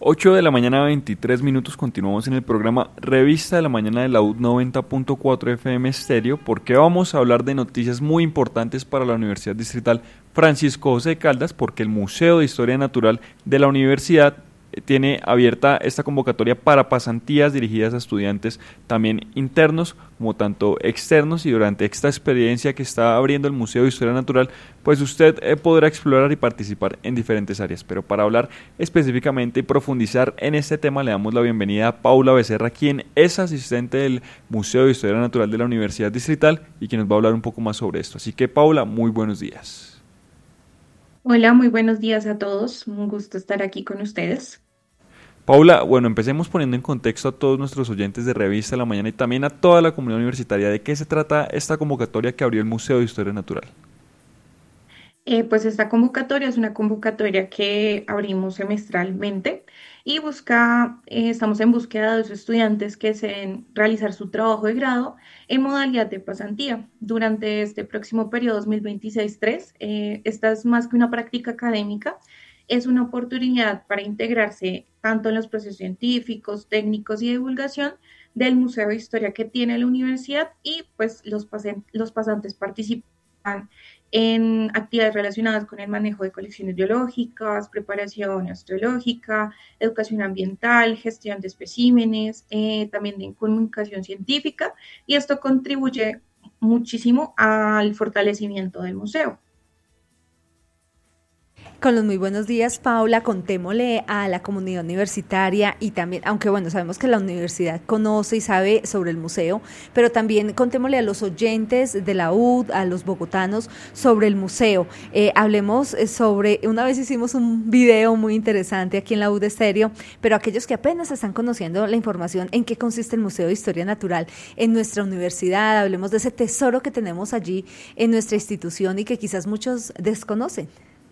8 de la mañana, 23 minutos, continuamos en el programa Revista de la Mañana de la UD 90.4 FM Estéreo, porque vamos a hablar de noticias muy importantes para la Universidad Distrital Francisco José de Caldas, porque el Museo de Historia Natural de la Universidad tiene abierta esta convocatoria para pasantías dirigidas a estudiantes también internos como tanto externos, y durante esta experiencia que está abriendo el Museo de Historia Natural, pues usted podrá explorar y participar en diferentes áreas. Pero para hablar específicamente y profundizar en este tema, le damos la bienvenida a Paula Becerra, quien es asistente del Museo de Historia Natural de la Universidad Distrital y quien nos va a hablar un poco más sobre esto. Así que Paula, muy buenos días. Hola, muy buenos días a todos. Un gusto estar aquí con ustedes. Paula, bueno, empecemos poniendo en contexto a todos nuestros oyentes de Revista de la Mañana y también a toda la comunidad universitaria de qué se trata esta convocatoria que abrió el Museo de Historia Natural. Pues esta convocatoria es una convocatoria que abrimos semestralmente y estamos en búsqueda de los estudiantes que deseen realizar su trabajo de grado en modalidad de pasantía durante este próximo periodo 2026-3. Esta es más que una práctica académica, es una oportunidad para integrarse tanto en los procesos científicos, técnicos y de divulgación del Museo de Historia que tiene la universidad, y pues los pasantes participan en actividades relacionadas con el manejo de colecciones biológicas, preparación osteológica, educación ambiental, gestión de especímenes, también de comunicación científica, y esto contribuye muchísimo al fortalecimiento del museo. Con los muy buenos días, Paula, contémosle a la comunidad universitaria y también, aunque bueno, sabemos que la universidad conoce y sabe sobre el museo, pero también contémosle a los oyentes de la UD, a los bogotanos, sobre el museo. Hablemos sobre, una vez hicimos un video muy interesante aquí en la UD Estéreo, pero aquellos que apenas están conociendo la información en qué consiste el Museo de Historia Natural en nuestra universidad, hablemos de ese tesoro que tenemos allí en nuestra institución y que quizás muchos desconocen.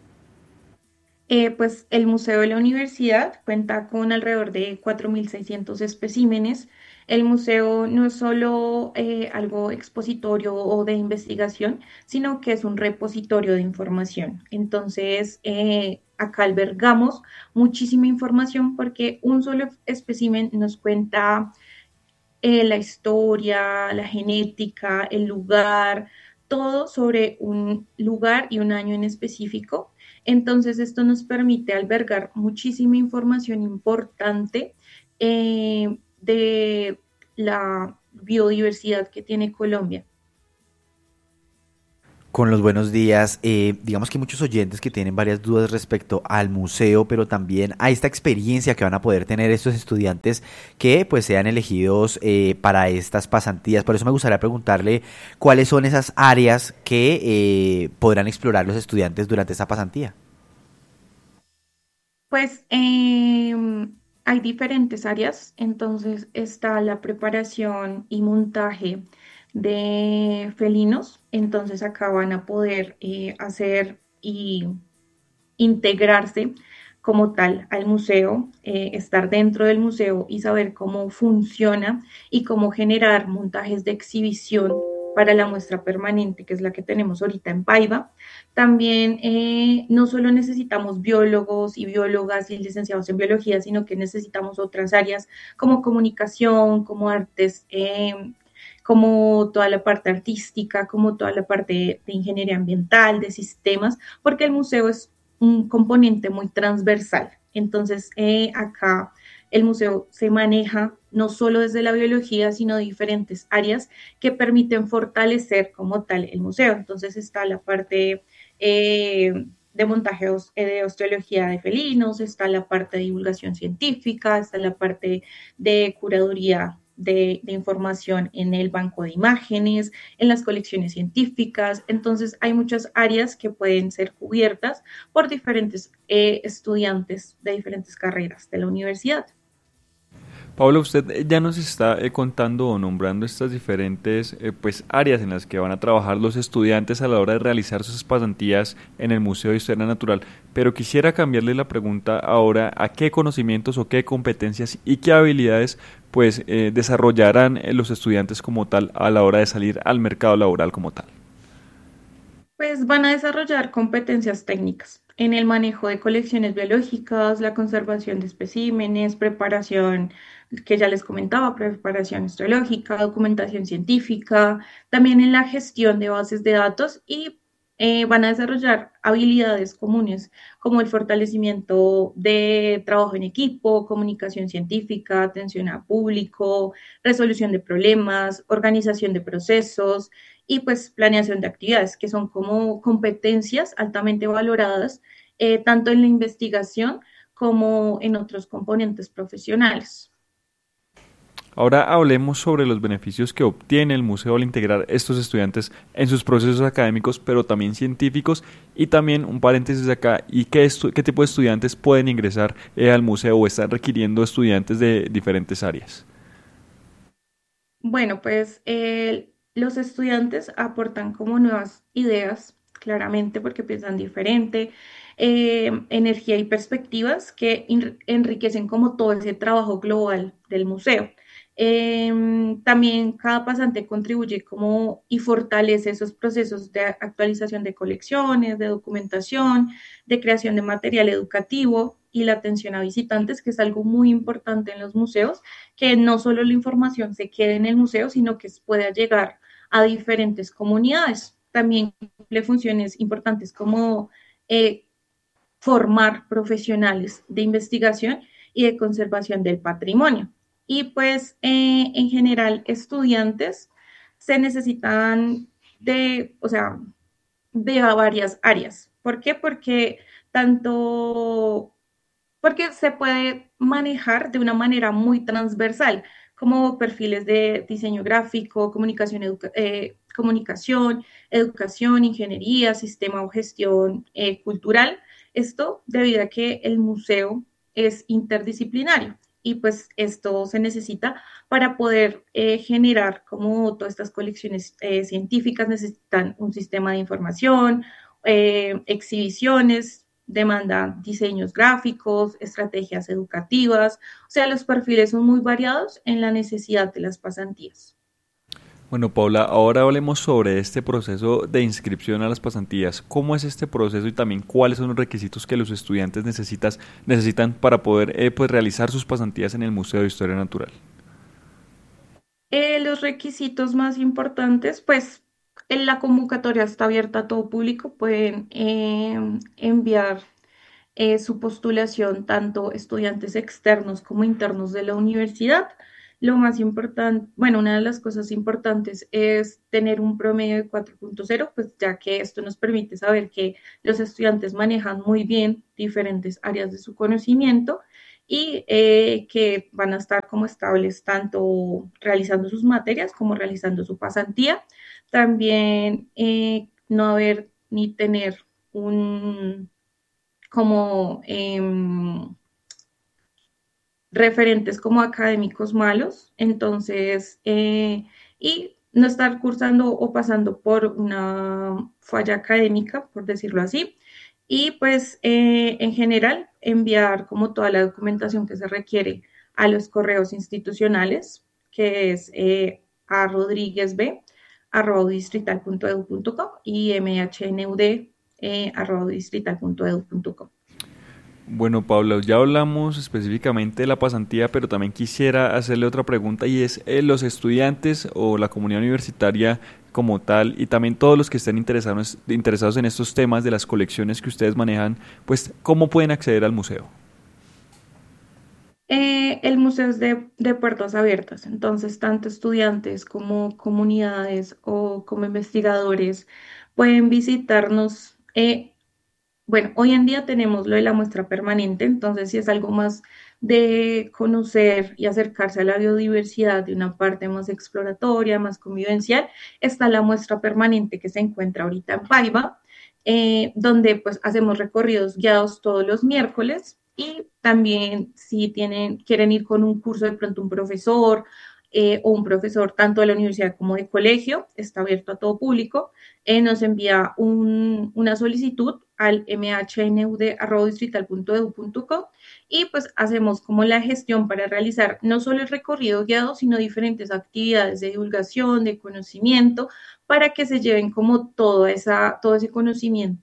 Pues el Museo de la Universidad cuenta con alrededor de 4.600 especímenes. El museo no es solo algo expositorio o de investigación, sino que es un repositorio de información. Entonces, acá albergamos muchísima información porque un solo espécimen nos cuenta la historia, la genética, el lugar, todo sobre un lugar y un año en específico. Entonces, esto nos permite albergar muchísima información importante de la biodiversidad que tiene Colombia. Con los buenos días, digamos que hay muchos oyentes que tienen varias dudas respecto al museo, pero también a esta experiencia que van a poder tener estos estudiantes que pues sean elegidos para estas pasantías. Por eso me gustaría preguntarle cuáles son esas áreas que podrán explorar los estudiantes durante esta pasantía. Pues hay diferentes áreas, entonces está la preparación y montaje de felinos, entonces acá van a poder hacer y integrarse como tal al museo, estar dentro del museo y saber cómo funciona y cómo generar montajes de exhibición para la muestra permanente, que es la que tenemos ahorita en Paiva. También no solo necesitamos biólogos y biólogas y licenciados en biología, sino que necesitamos otras áreas como comunicación, como artes, como toda la parte artística, como toda la parte de ingeniería ambiental, de sistemas, porque el museo es un componente muy transversal. Entonces, acá el museo se maneja no solo desde la biología, sino de diferentes áreas que permiten fortalecer como tal el museo. Entonces está la parte de montaje de osteología de felinos, está la parte de divulgación científica, está la parte de curaduría de información en el banco de imágenes, en las colecciones científicas. Entonces, hay muchas áreas que pueden ser cubiertas por diferentes estudiantes de diferentes carreras de la universidad. Paula, usted ya nos está contando o nombrando estas diferentes pues áreas en las que van a trabajar los estudiantes a la hora de realizar sus pasantías en el Museo de Historia Natural, pero quisiera cambiarle la pregunta ahora a qué conocimientos o qué competencias y qué habilidades pues desarrollarán los estudiantes como tal a la hora de salir al mercado laboral como tal. Pues van a desarrollar competencias técnicas. en el manejo de colecciones biológicas, la conservación de especímenes, preparación, que ya les comentaba, preparación histológica, documentación científica, también en la gestión de bases de datos y van a desarrollar habilidades comunes como el fortalecimiento de trabajo en equipo, comunicación científica, atención a público, resolución de problemas, organización de procesos y pues planeación de actividades, que son como competencias altamente valoradas tanto en la investigación como en otros componentes profesionales. Ahora hablemos sobre los beneficios que obtiene el museo al integrar estos estudiantes en sus procesos académicos, pero también científicos, y también un paréntesis acá, y qué tipo de estudiantes pueden ingresar al museo o están requiriendo estudiantes de diferentes áreas. Bueno, pues los estudiantes aportan como nuevas ideas, claramente porque piensan diferente, energía y perspectivas que enriquecen como todo ese trabajo global del museo. También cada pasante contribuye como y fortalece esos procesos de actualización de colecciones, de documentación, de creación de material educativo y la atención a visitantes, que es algo muy importante en los museos, que no solo la información se quede en el museo, sino que pueda llegar a diferentes comunidades. También cumple funciones importantes como eh, formar profesionales de investigación y de conservación del patrimonio. Y pues en general estudiantes se necesitan o sea, de varias áreas. ¿Por qué? Tanto, porque se puede manejar de una manera muy transversal, como perfiles de diseño gráfico, comunicación, educación, ingeniería, sistema o gestión cultural. Esto debido a que el museo es interdisciplinario y pues esto se necesita para poder generar como todas estas colecciones científicas necesitan un sistema de información, exhibiciones, demanda diseños gráficos, estrategias educativas, o sea, los perfiles son muy variados en la necesidad de las pasantías. Bueno, Paula, ahora hablemos sobre este proceso de inscripción a las pasantías. ¿Cómo es este proceso y también cuáles son los requisitos que los estudiantes necesitan para poder pues, realizar sus pasantías en el Museo de Historia Natural? Los requisitos más importantes, pues en la convocatoria está abierta a todo público, pueden enviar su postulación tanto estudiantes externos como internos de la universidad. Lo más importante, bueno, una de las cosas importantes es tener un promedio de 4.0, pues ya que esto nos permite saber que los estudiantes manejan muy bien diferentes áreas de su conocimiento y que van a estar como estables tanto realizando sus materias como realizando su pasantía. También no haber ni tener un como referentes como académicos malos, entonces, y no estar cursando o pasando por una falla académica, por decirlo así, y pues en general enviar como toda la documentación que se requiere a los correos institucionales, que es a rodriguesb@distrital.edu.co y mhnud @distrital.edu.co. Bueno, Paula, ya hablamos específicamente de la pasantía, pero también quisiera hacerle otra pregunta y es, los estudiantes o la comunidad universitaria como tal y también todos los que estén interesados en estos temas de las colecciones que ustedes manejan, pues, ¿cómo pueden acceder al museo? El museo es de puertas abiertas, entonces tanto estudiantes como comunidades o como investigadores pueden visitarnos. Bueno, hoy en día tenemos lo de la muestra permanente, entonces si es algo más de conocer y acercarse a la biodiversidad de una parte más exploratoria, más convivencial, está la muestra permanente que se encuentra ahorita en Paiva, donde pues hacemos recorridos guiados todos los miércoles y también si quieren ir con un curso de pronto un profesor o un profesor tanto de la universidad como de colegio, está abierto a todo público, nos envía una solicitud al mhnud@distrital.edu.co y pues hacemos como la gestión para realizar no solo el recorrido guiado, sino diferentes actividades de divulgación, de conocimiento, para que se lleven como todo ese conocimiento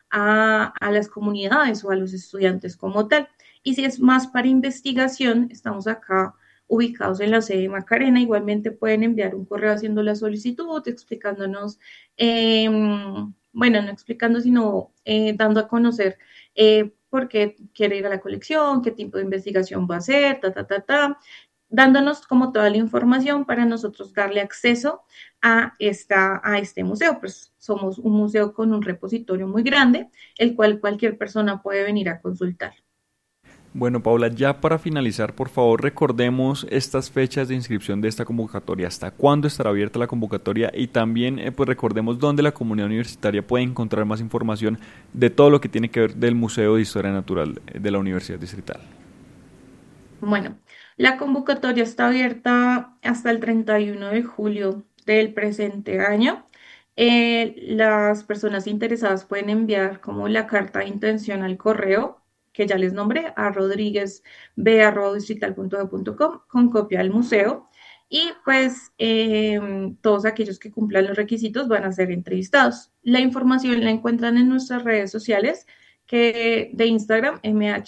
a las comunidades o a los estudiantes como tal. Y si es más para investigación, estamos acá ubicados en la sede de Macarena. Igualmente pueden enviar un correo haciendo la solicitud, explicándonos, bueno, no explicando, sino dando a conocer por qué quiere ir a la colección, qué tipo de investigación va a hacer, dándonos como toda la información para nosotros darle acceso a este museo. Pues somos un museo con un repositorio muy grande, el cual cualquier persona puede venir a consultar. Bueno, Paula, ya para finalizar, por favor, recordemos estas fechas de inscripción de esta convocatoria, hasta cuándo estará abierta la convocatoria y también pues recordemos dónde la comunidad universitaria puede encontrar más información de todo lo que tiene que ver del Museo de Historia Natural de la Universidad Distrital. Bueno, la convocatoria está abierta hasta el 31 de julio del presente año. Las personas interesadas pueden enviar como la carta de intención al correo que ya les nombré, a rodriguezb@distrital.edu.com con copia al museo. Y pues todos aquellos que cumplan los requisitos van a ser entrevistados. La información la encuentran en nuestras redes sociales que de Instagram,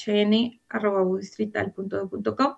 mhn@distrital.edu.com.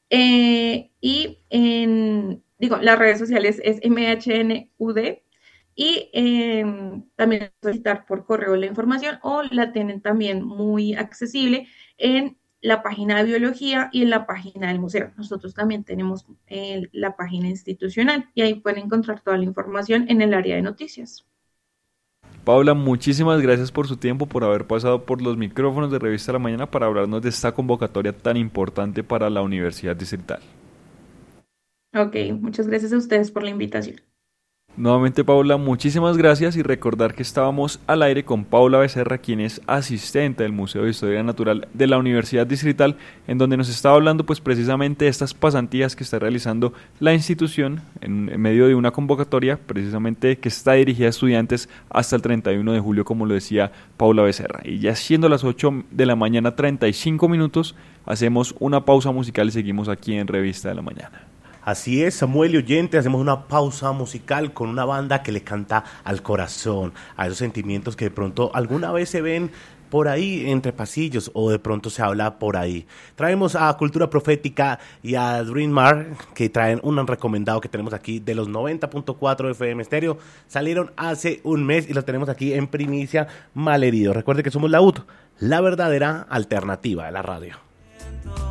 Y las redes sociales es mhnud y también solicitar por correo la información o la tienen también muy accesible en la página de biología y en la página del museo. Nosotros también tenemos la página institucional y ahí pueden encontrar toda la información en el área de noticias. Paula, muchísimas gracias por su tiempo, por haber pasado por los micrófonos de Revista La Mañana para hablarnos de esta convocatoria tan importante para la Universidad Distrital. Ok, muchas gracias a ustedes por la invitación. Nuevamente, Paula, muchísimas gracias y recordar que estábamos al aire con Paula Becerra, quien es asistente del Museo de Historia Natural de la Universidad Distrital, en donde nos estaba hablando pues precisamente de estas pasantías que está realizando la institución en medio de una convocatoria precisamente que está dirigida a estudiantes hasta el 31 de julio, como lo decía Paula Becerra. Y ya siendo las 8 de la mañana 35 minutos, hacemos una pausa musical y seguimos aquí en Revista de la Mañana. Así es, Samuel y oyente, hacemos una pausa musical con una banda que le canta al corazón, a esos sentimientos que de pronto alguna vez se ven por ahí entre pasillos o de pronto se habla por ahí. Traemos a Cultura Profética y a Dream Mar, que traen un recomendado que tenemos aquí de los 90.4 FM Estéreo. Salieron hace un mes y los tenemos aquí en primicia, malheridos. Recuerde que somos la UD, la verdadera alternativa de la radio.